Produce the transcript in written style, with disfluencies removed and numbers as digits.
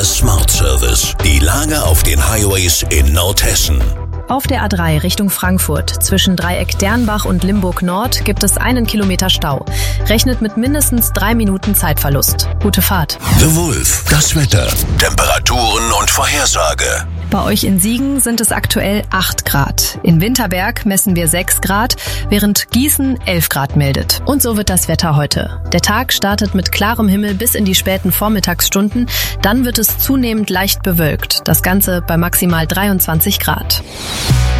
Der Smart Service. Die Lage auf den Highways in Nordhessen. Auf der A3 Richtung Frankfurt zwischen Dreieck Dernbach und Limburg Nord gibt es 1 Kilometer Stau. Rechnet mit mindestens 3 Minuten Zeitverlust. Gute Fahrt. The Wolf. Das Wetter. Temperaturen und Vorhersage. Bei euch in Siegen sind es aktuell 8 Grad. In Winterberg messen wir 6 Grad, während Gießen 11 Grad meldet. Und so wird das Wetter heute. Der Tag startet mit klarem Himmel bis in die späten Vormittagsstunden. Dann wird es zunehmend leicht bewölkt. Das Ganze bei maximal 23 Grad.